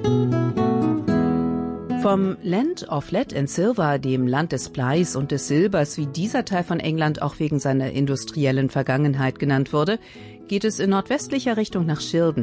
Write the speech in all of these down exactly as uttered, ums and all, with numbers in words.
Vom Land of Lead and Silver, dem Land des Bleis und des Silbers, wie dieser Teil von England auch wegen seiner industriellen Vergangenheit genannt wurde, geht es in nordwestlicher Richtung nach Shildon.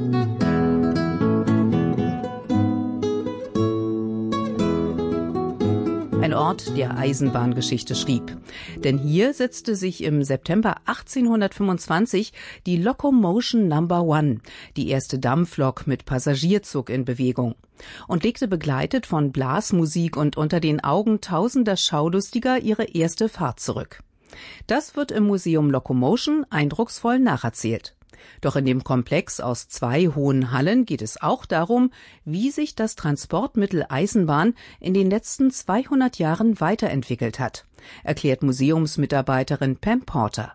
Ein Ort, der Eisenbahngeschichte schrieb. Denn hier setzte sich im September achtzehnhundertfünfundzwanzig die Locomotion Number One, die erste Dampflok mit Passagierzug, in Bewegung und legte begleitet von Blasmusik und unter den Augen tausender Schaulustiger ihre erste Fahrt zurück. Das wird im Museum Locomotion eindrucksvoll nacherzählt. Doch in dem Komplex aus zwei hohen Hallen geht es auch darum, wie sich das Transportmittel Eisenbahn in den letzten zweihundert Jahren weiterentwickelt hat, erklärt Museumsmitarbeiterin Pam Porter.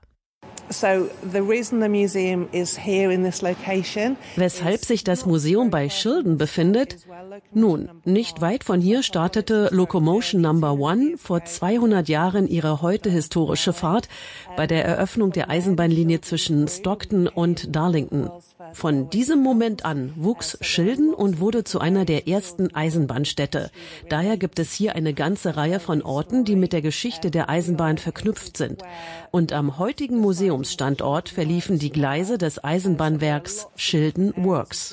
Weshalb sich das Museum bei Shildon befindet? Nun, nicht weit von hier startete Locomotion Number One vor zweihundert Jahren ihre heute historische Fahrt bei der Eröffnung der Eisenbahnlinie zwischen Stockton und Darlington. Von diesem Moment an wuchs Shildon und wurde zu einer der ersten Eisenbahnstädte. Daher gibt es hier eine ganze Reihe von Orten, die mit der Geschichte der Eisenbahn verknüpft sind. Und am heutigen Museumsstandort verliefen die Gleise des Eisenbahnwerks Shildon Works.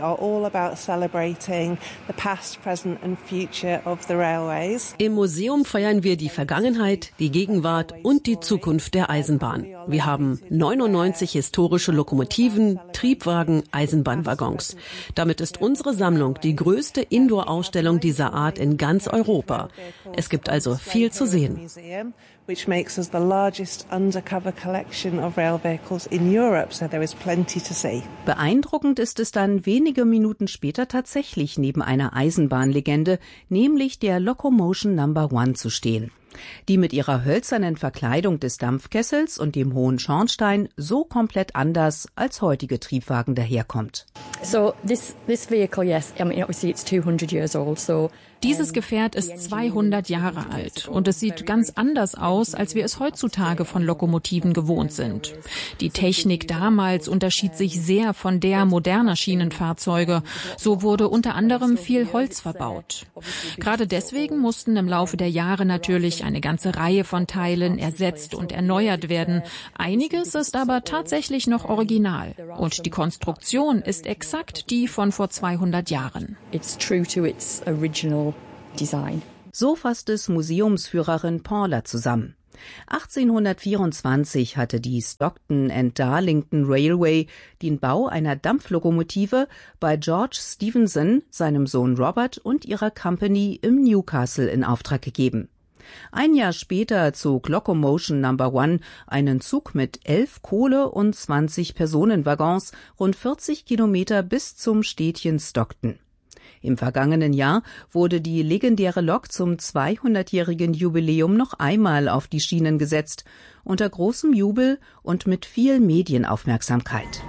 Im Museum feiern wir die Vergangenheit, die Gegenwart und die Zukunft der Eisenbahn. Wir haben neunundneunzig historische Lokomotiven, Triebwagen, Eisenbahnwaggons. Damit ist unsere Sammlung die größte Indoor-Ausstellung dieser Art in ganz Europa. Es gibt also viel zu sehen. Which makes us the largest undercover collection of rail vehicles in Europe, so there is plenty to see. Beeindruckend ist es dann wenige Minuten später tatsächlich neben einer Eisenbahnlegende, nämlich der Locomotion Number One, zu stehen, die mit ihrer hölzernen Verkleidung des Dampfkessels und dem hohen Schornstein so komplett anders als heutige Triebwagen daherkommt. So this this vehicle, yes, I mean obviously it's two hundred years old, so Dieses Gefährt ist zweihundert Jahre alt und es sieht ganz anders aus, als wir es heutzutage von Lokomotiven gewohnt sind. Die Technik damals unterschied sich sehr von der moderner Schienenfahrzeuge. So wurde unter anderem viel Holz verbaut. Gerade deswegen mussten im Laufe der Jahre natürlich eine ganze Reihe von Teilen ersetzt und erneuert werden. Einiges ist aber tatsächlich noch original und die Konstruktion ist exakt die von vor zweihundert Jahren. it's true to its original design. So fasst es Museumsführerin Paula zusammen. achtzehnhundertvierundzwanzig hatte die Stockton and Darlington Railway den Bau einer Dampflokomotive bei George Stephenson, seinem Sohn Robert und ihrer Company im Newcastle in Auftrag gegeben. Ein Jahr später zog Locomotion Number One einen Zug mit elf Kohle- und zwanzig Personenwaggons rund vierzig Kilometer bis zum Städtchen Stockton. Im vergangenen Jahr wurde die legendäre Lok zum zweihundertjährigen Jubiläum noch einmal auf die Schienen gesetzt, unter großem Jubel und mit viel Medienaufmerksamkeit.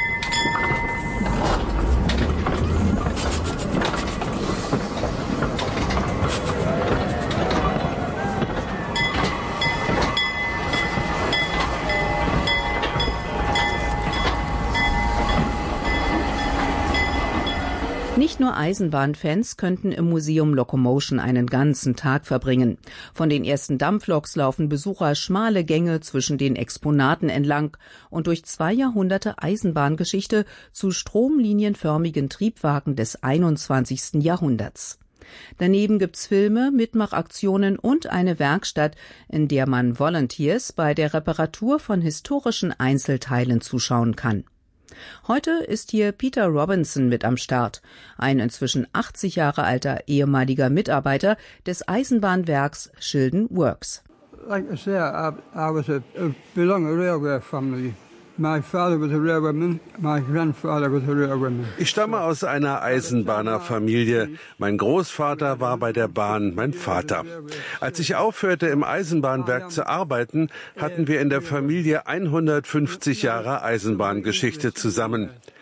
Nicht nur Eisenbahnfans könnten im Museum Locomotion einen ganzen Tag verbringen. Von den ersten Dampfloks laufen Besucher schmale Gänge zwischen den Exponaten entlang und durch zwei Jahrhunderte Eisenbahngeschichte zu stromlinienförmigen Triebwagen des einundzwanzigsten Jahrhunderts. Daneben gibt's Filme, Mitmachaktionen und eine Werkstatt, in der man Volunteers bei der Reparatur von historischen Einzelteilen zuschauen kann. Heute ist hier Peter Robinson mit am Start, ein inzwischen achtzig Jahre alter ehemaliger Mitarbeiter des Eisenbahnwerks Shildon Works. Like I say, I, I was a, a belong a railway family. My father was a railwayman, my grandfather was a railwayman. Ich stamme aus einer Eisenbahnerfamilie. Mein Großvater war bei der Bahn, mein Vater. Als ich aufhörte, im Eisenbahnwerk zu arbeiten, hatten wir in der Familie hundertfünfzig Jahre Eisenbahngeschichte zusammen.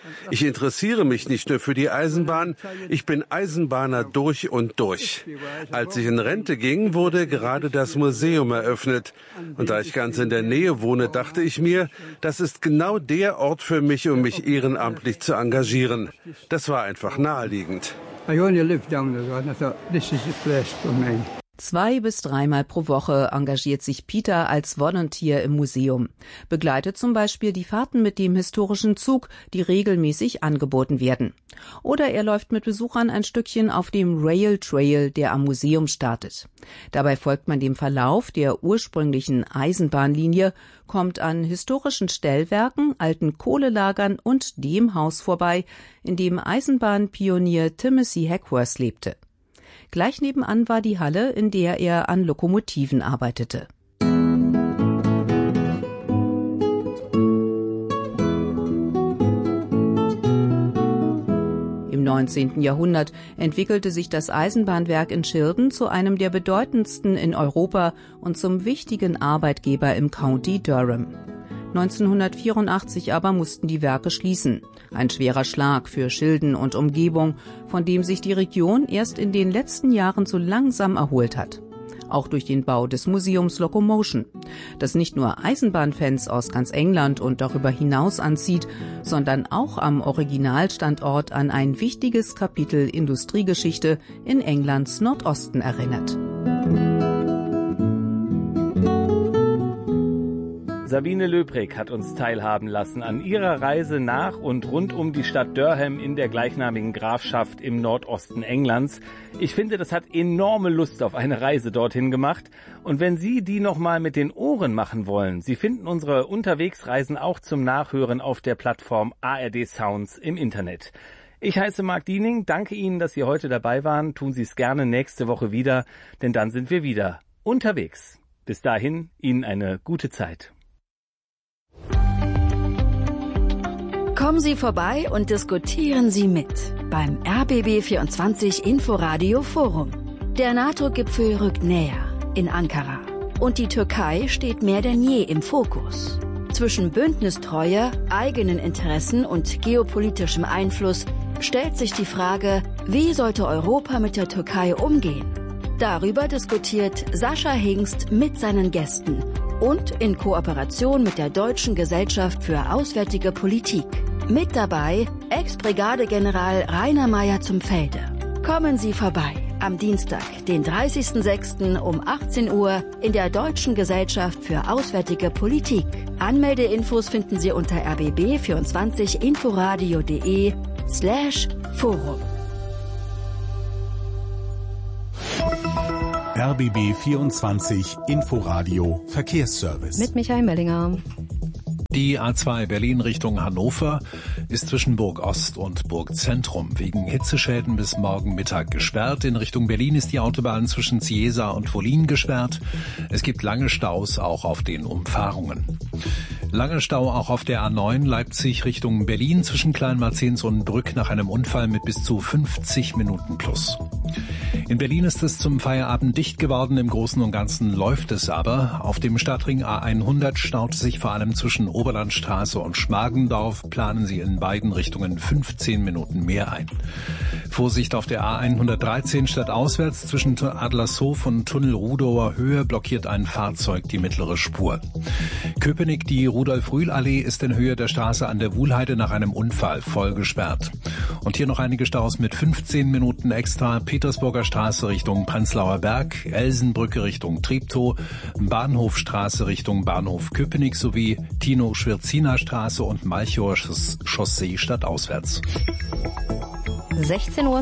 Ich interessiere mich nicht nur für die Eisenbahn, ich bin Eisenbahner durch und durch. Als ich in Rente ging, wurde gerade das Museum eröffnet. Und da ich ganz in der Nähe wohne, dachte ich mir, das ist genau der Ort für mich, um mich ehrenamtlich zu engagieren. Das war einfach naheliegend. I only lived down there, and I thought, this is the place for me. Zwei bis dreimal pro Woche engagiert sich Peter als Volunteer im Museum, begleitet zum Beispiel die Fahrten mit dem historischen Zug, die regelmäßig angeboten werden. Oder er läuft mit Besuchern ein Stückchen auf dem Rail Trail, der am Museum startet. Dabei folgt man dem Verlauf der ursprünglichen Eisenbahnlinie, kommt an historischen Stellwerken, alten Kohlelagern und dem Haus vorbei, in dem Eisenbahnpionier Timothy Hackworth lebte. Gleich nebenan war die Halle, in der er an Lokomotiven arbeitete. Im neunzehnten Jahrhundert entwickelte sich das Eisenbahnwerk in Shildon zu einem der bedeutendsten in Europa und zum wichtigen Arbeitgeber im County Durham. neunzehnhundertvierundachtzig aber mussten die Werke schließen. Ein schwerer Schlag für Shildon und Umgebung, von dem sich die Region erst in den letzten Jahren so langsam erholt hat. Auch durch den Bau des Museums Locomotion, das nicht nur Eisenbahnfans aus ganz England und darüber hinaus anzieht, sondern auch am Originalstandort an ein wichtiges Kapitel Industriegeschichte in Englands Nordosten erinnert. Sabine Löbrig hat uns teilhaben lassen an ihrer Reise nach und rund um die Stadt Durham in der gleichnamigen Grafschaft im Nordosten Englands. Ich finde, das hat enorme Lust auf eine Reise dorthin gemacht. Und wenn Sie die nochmal mit den Ohren machen wollen, Sie finden unsere Unterwegsreisen auch zum Nachhören auf der Plattform A R D Sounds im Internet. Ich heiße Marc Diening, danke Ihnen, dass Sie heute dabei waren. Tun Sie es gerne nächste Woche wieder, denn dann sind wir wieder unterwegs. Bis dahin, Ihnen eine gute Zeit. Kommen Sie vorbei und diskutieren Sie mit beim R B B vierundzwanzig Inforadio Forum. Der NATO-Gipfel rückt näher in Ankara und die Türkei steht mehr denn je im Fokus. Zwischen Bündnistreue, eigenen Interessen und geopolitischem Einfluss stellt sich die Frage, wie sollte Europa mit der Türkei umgehen? Darüber diskutiert Sascha Hingst mit seinen Gästen und in Kooperation mit der Deutschen Gesellschaft für Auswärtige Politik. Mit dabei Ex-Brigadegeneral Rainer Meyer zum Felde. Kommen Sie vorbei am Dienstag, den dreißigsten sechsten um achtzehn Uhr in der Deutschen Gesellschaft für Auswärtige Politik. Anmeldeinfos finden Sie unter r b b vierundzwanzig inforadio punkt de slash forum. R B B vierundzwanzig Inforadio Verkehrsservice. Mit Michael Mellinger. Die A zwei Berlin Richtung Hannover ist zwischen Burg Ost und Burg Zentrum wegen Hitzeschäden bis morgen Mittag gesperrt. In Richtung Berlin ist die Autobahn zwischen Ziesa und Wollin gesperrt. Es gibt lange Staus auch auf den Umfahrungen. Lange Stau auch auf der A neun Leipzig Richtung Berlin zwischen Kleinmarzens und Brück nach einem Unfall mit bis zu fünfzig Minuten plus. In Berlin ist es zum Feierabend dicht geworden, im Großen und Ganzen läuft es aber. Auf dem Stadtring A hundert staut sich vor allem zwischen Oberlandstraße und Schmargendorf, planen Sie in beiden Richtungen fünfzehn Minuten mehr ein. Vorsicht auf der A hundertdreizehn stadtauswärts zwischen Adlershof und Tunnel Rudower Höhe blockiert ein Fahrzeug die mittlere Spur. Köpenick, die Rudolf-Rühl-Allee ist in Höhe der Straße an der Wuhlheide nach einem Unfall voll gesperrt. Und hier noch einige Staus mit fünfzehn Minuten extra. Petersburger Straße Richtung Prenzlauer Berg, Elsenbrücke Richtung Treptow, Bahnhofstraße Richtung Bahnhof Köpenick sowie Tino-Schwirziner Straße und Malchower Chaussee stadtauswärts. sechzehn Uhr.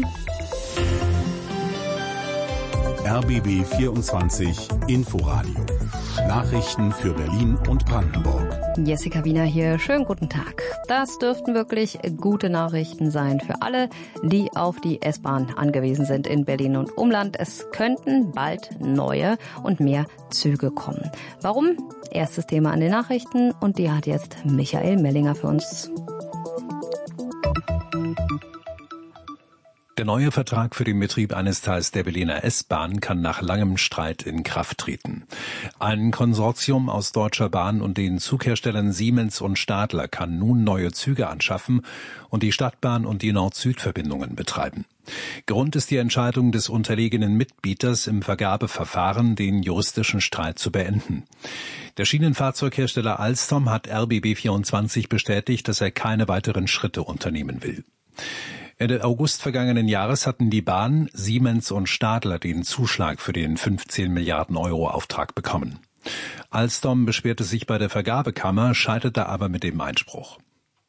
R B B vierundzwanzig Inforadio. Nachrichten für Berlin und Brandenburg. Jessica Wiener hier. Schönen guten Tag. Das dürften wirklich gute Nachrichten sein für alle, die auf die S-Bahn angewiesen sind in Berlin und Umland. Es könnten bald neue und mehr Züge kommen. Warum? Erstes Thema an den Nachrichten und die hat jetzt Michael Mellinger für uns. Der neue Vertrag für den Betrieb eines Teils der Berliner S-Bahn kann nach langem Streit in Kraft treten. Ein Konsortium aus Deutscher Bahn und den Zugherstellern Siemens und Stadler kann nun neue Züge anschaffen und die Stadtbahn und die Nord-Süd-Verbindungen betreiben. Grund ist die Entscheidung des unterlegenen Mitbieters im Vergabeverfahren, den juristischen Streit zu beenden. Der Schienenfahrzeughersteller Alstom hat R B B vierundzwanzig bestätigt, dass er keine weiteren Schritte unternehmen will. Ende August vergangenen Jahres hatten die Bahn, Siemens und Stadler den Zuschlag für den fünfzehn Milliarden Euro Auftrag bekommen. Alstom beschwerte sich bei der Vergabekammer, scheiterte aber mit dem Einspruch.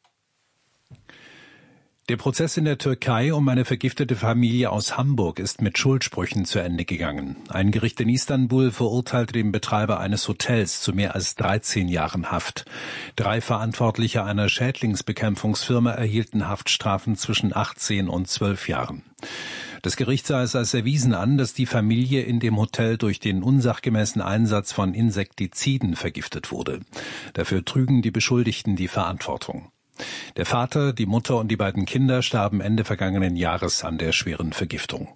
Der Prozess in der Türkei um eine vergiftete Familie aus Hamburg ist mit Schuldsprüchen zu Ende gegangen. Ein Gericht in Istanbul verurteilte den Betreiber eines Hotels zu mehr als dreizehn Jahren Haft. Drei Verantwortliche einer Schädlingsbekämpfungsfirma erhielten Haftstrafen zwischen achtzehn und zwölf Jahren. Das Gericht sah es als erwiesen an, dass die Familie in dem Hotel durch den unsachgemäßen Einsatz von Insektiziden vergiftet wurde. Dafür trügen die Beschuldigten die Verantwortung. Der Vater, die Mutter und die beiden Kinder starben Ende vergangenen Jahres an der schweren Vergiftung.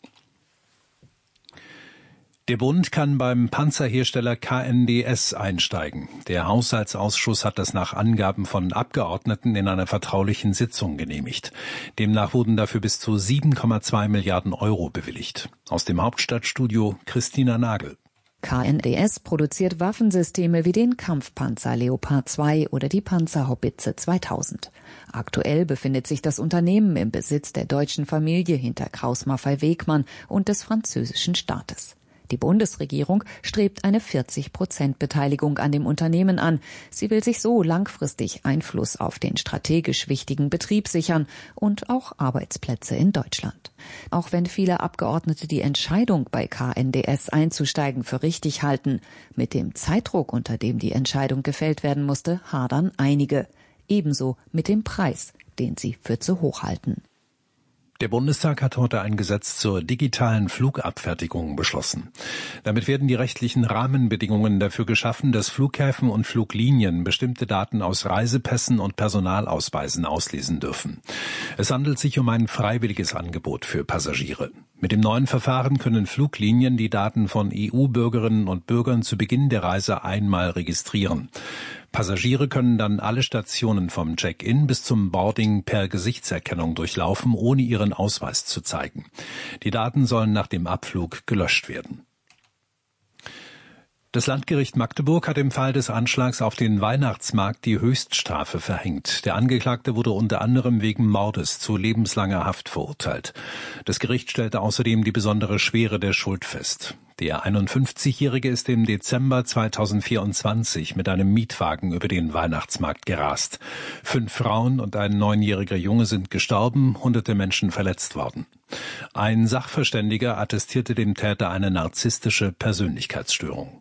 Der Bund kann beim Panzerhersteller K N D S einsteigen. Der Haushaltsausschuss hat das nach Angaben von Abgeordneten in einer vertraulichen Sitzung genehmigt. Demnach wurden dafür bis zu sieben Komma zwei Milliarden Euro bewilligt. Aus dem Hauptstadtstudio Christina Nagel. K N D S produziert Waffensysteme wie den Kampfpanzer Leopard zwei oder die Panzerhaubitze zweitausend. Aktuell befindet sich das Unternehmen im Besitz der deutschen Familie hinter Krauss-Maffei-Wegmann und des französischen Staates. Die Bundesregierung strebt eine vierzig Prozent Beteiligung an dem Unternehmen an. Sie will sich so langfristig Einfluss auf den strategisch wichtigen Betrieb sichern und auch Arbeitsplätze in Deutschland. Auch wenn viele Abgeordnete die Entscheidung, bei K N D S einzusteigen, für richtig halten, mit dem Zeitdruck, unter dem die Entscheidung gefällt werden musste, hadern einige. Ebenso mit dem Preis, den sie für zu hoch halten. Der Bundestag hat heute ein Gesetz zur digitalen Flugabfertigung beschlossen. Damit werden die rechtlichen Rahmenbedingungen dafür geschaffen, dass Flughäfen und Fluglinien bestimmte Daten aus Reisepässen und Personalausweisen auslesen dürfen. Es handelt sich um ein freiwilliges Angebot für Passagiere. Mit dem neuen Verfahren können Fluglinien die Daten von E U-Bürgerinnen und Bürgern zu Beginn der Reise einmal registrieren. Passagiere können dann alle Stationen vom Check-in bis zum Boarding per Gesichtserkennung durchlaufen, ohne ihren Ausweis zu zeigen. Die Daten sollen nach dem Abflug gelöscht werden. Das Landgericht Magdeburg hat im Fall des Anschlags auf den Weihnachtsmarkt die Höchststrafe verhängt. Der Angeklagte wurde unter anderem wegen Mordes zu lebenslanger Haft verurteilt. Das Gericht stellte außerdem die besondere Schwere der Schuld fest. Der einundfünfzigjährige ist im Dezember zweitausendvierundzwanzig mit einem Mietwagen über den Weihnachtsmarkt gerast. Fünf Frauen und ein neunjähriger Junge sind gestorben, hunderte Menschen verletzt worden. Ein Sachverständiger attestierte dem Täter eine narzisstische Persönlichkeitsstörung.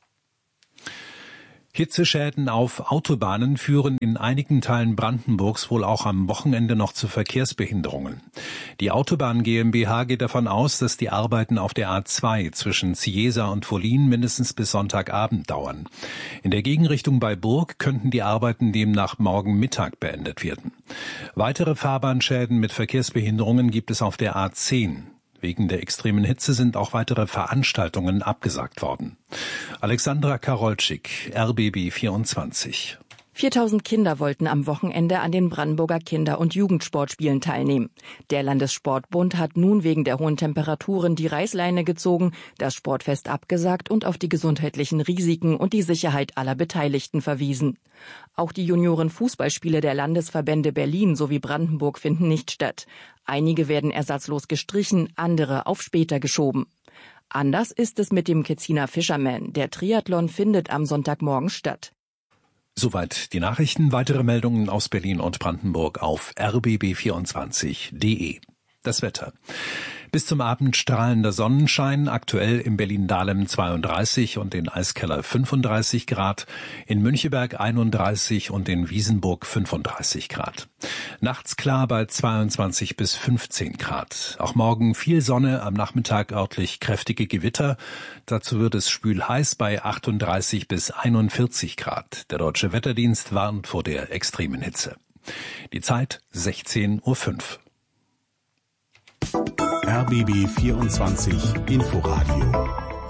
Hitzeschäden auf Autobahnen führen in einigen Teilen Brandenburgs wohl auch am Wochenende noch zu Verkehrsbehinderungen. Die Autobahn GmbH geht davon aus, dass die Arbeiten auf der A zwei zwischen Cieza und Wollin mindestens bis Sonntagabend dauern. In der Gegenrichtung bei Burg könnten die Arbeiten demnach morgen Mittag beendet werden. Weitere Fahrbahnschäden mit Verkehrsbehinderungen gibt es auf der A zehn. Wegen der extremen Hitze sind auch weitere Veranstaltungen abgesagt worden. Alexandra Karolczyk, R B B vierundzwanzig. viertausend Kinder wollten am Wochenende an den Brandenburger Kinder- und Jugendsportspielen teilnehmen. Der Landessportbund hat nun wegen der hohen Temperaturen die Reißleine gezogen, das Sportfest abgesagt und auf die gesundheitlichen Risiken und die Sicherheit aller Beteiligten verwiesen. Auch die Junioren-Fußballspiele der Landesverbände Berlin sowie Brandenburg finden nicht statt. Einige werden ersatzlos gestrichen, andere auf später geschoben. Anders ist es mit dem Ketziner Fisherman. Der Triathlon findet am Sonntagmorgen statt. Soweit die Nachrichten. Weitere Meldungen aus Berlin und Brandenburg auf r b b vierundzwanzig punkt d e. Das Wetter. Bis zum Abend strahlender Sonnenschein, aktuell in Berlin-Dahlem zweiunddreißig und in Eiskeller fünfunddreißig Grad, in Müncheberg einunddreißig und in Wiesenburg fünfunddreißig Grad. Nachts klar bei zweiundzwanzig bis fünfzehn Grad. Auch morgen viel Sonne, am Nachmittag örtlich kräftige Gewitter. Dazu wird es schwül-heiß bei achtunddreißig bis einundvierzig Grad. Der Deutsche Wetterdienst warnt vor der extremen Hitze. Die Zeit sechzehn Uhr fünf. R B B vierundzwanzig Inforadio.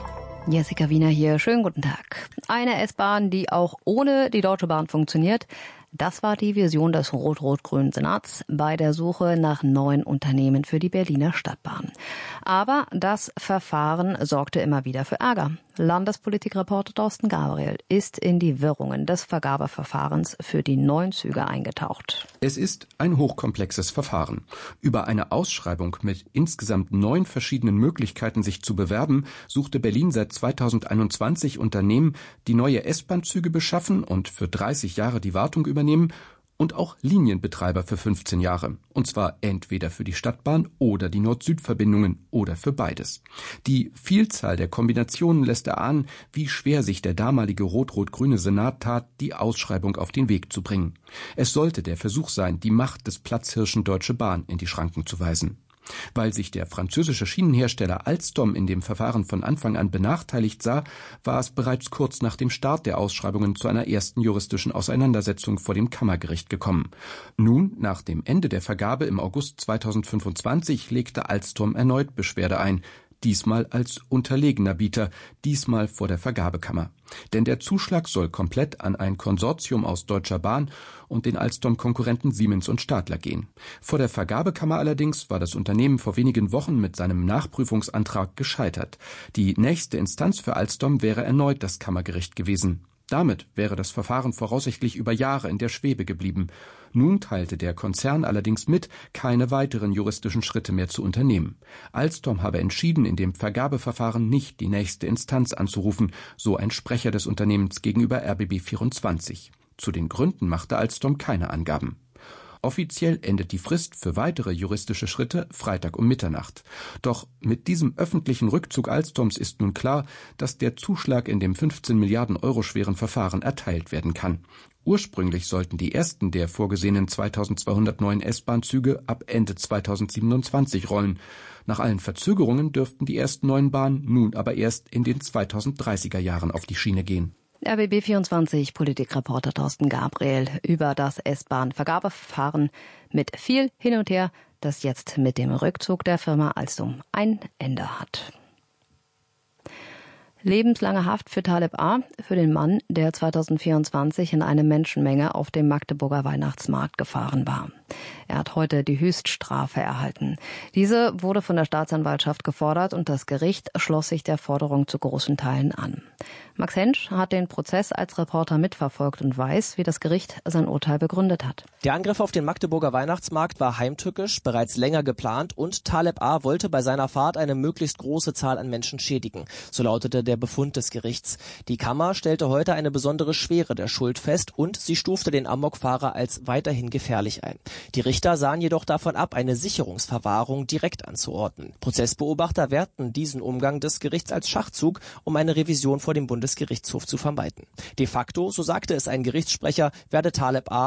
Jessica Wiener hier, schönen guten Tag. Eine S-Bahn, die auch ohne die Deutsche Bahn funktioniert. Das war die Vision des rot-rot-grünen Senats bei der Suche nach neuen Unternehmen für die Berliner Stadtbahn. Aber das Verfahren sorgte immer wieder für Ärger. Landespolitikreporter Thorsten Gabriel ist in die Wirrungen des Vergabeverfahrens für die neuen Züge eingetaucht. Es ist ein hochkomplexes Verfahren. Über eine Ausschreibung mit insgesamt neun verschiedenen Möglichkeiten, sich zu bewerben, suchte Berlin seit zweitausendeinundzwanzig Unternehmen, die neue S-Bahn-Züge beschaffen und für dreißig Jahre die Wartung übernehmen, und auch Linienbetreiber für fünfzehn Jahre. Und zwar entweder für die Stadtbahn oder die Nord-Süd-Verbindungen oder für beides. Die Vielzahl der Kombinationen lässt erahnen, wie schwer sich der damalige rot-rot-grüne Senat tat, die Ausschreibung auf den Weg zu bringen. Es sollte der Versuch sein, die Macht des Platzhirschen Deutsche Bahn in die Schranken zu weisen. Weil sich der französische Schienenhersteller Alstom in dem Verfahren von Anfang an benachteiligt sah, war es bereits kurz nach dem Start der Ausschreibungen zu einer ersten juristischen Auseinandersetzung vor dem Kammergericht gekommen. Nun, nach dem Ende der Vergabe im August zweitausendfünfundzwanzig, legte Alstom erneut Beschwerde ein. Diesmal als unterlegener Bieter, diesmal vor der Vergabekammer. Denn der Zuschlag soll komplett an ein Konsortium aus Deutscher Bahn und den Alstom-Konkurrenten Siemens und Stadler gehen. Vor der Vergabekammer allerdings war das Unternehmen vor wenigen Wochen mit seinem Nachprüfungsantrag gescheitert. Die nächste Instanz für Alstom wäre erneut das Kammergericht gewesen. Damit wäre das Verfahren voraussichtlich über Jahre in der Schwebe geblieben. Nun teilte der Konzern allerdings mit, keine weiteren juristischen Schritte mehr zu unternehmen. Alstom habe entschieden, in dem Vergabeverfahren nicht die nächste Instanz anzurufen, so ein Sprecher des Unternehmens gegenüber R B B vierundzwanzig. Zu den Gründen machte Alstom keine Angaben. Offiziell endet die Frist für weitere juristische Schritte Freitag um Mitternacht. Doch mit diesem öffentlichen Rückzug Alstoms ist nun klar, dass der Zuschlag in dem fünfzehn Milliarden Euro schweren Verfahren erteilt werden kann. Ursprünglich sollten die ersten der vorgesehenen zweitausendzweihundertneun S-Bahn-Züge ab Ende zweitausendsiebenundzwanzig rollen. Nach allen Verzögerungen dürften die ersten neuen Bahnen nun aber erst in den zweitausenddreißiger Jahren auf die Schiene gehen. R B B vierundzwanzig Politikreporter Thorsten Gabriel über das S-Bahn-Vergabeverfahren mit viel Hin und Her, das jetzt mit dem Rückzug der Firma Alstom ein Ende hat. Lebenslange Haft für Taleb A., für den Mann, der zweitausendvierundzwanzig in eine Menschenmenge auf dem Magdeburger Weihnachtsmarkt gefahren war. Er hat heute die Höchststrafe erhalten. Diese wurde von der Staatsanwaltschaft gefordert und das Gericht schloss sich der Forderung zu großen Teilen an. Max Hensch hat den Prozess als Reporter mitverfolgt und weiß, wie das Gericht sein Urteil begründet hat. Der Angriff auf den Magdeburger Weihnachtsmarkt war heimtückisch, bereits länger geplant und Taleb A. wollte bei seiner Fahrt eine möglichst große Zahl an Menschen schädigen. So lautete der Befund des Gerichts. Die Kammer stellte heute eine besondere Schwere der Schuld fest und sie stufte den Amokfahrer als weiterhin gefährlich ein. Die Richter sahen jedoch davon ab, eine Sicherungsverwahrung direkt anzuordnen. Prozessbeobachter werten diesen Umgang des Gerichts als Schachzug, um eine Revision vor dem Bundesgerichtshof zu vermeiden. De facto, so sagte es ein Gerichtssprecher, werde Taleb A.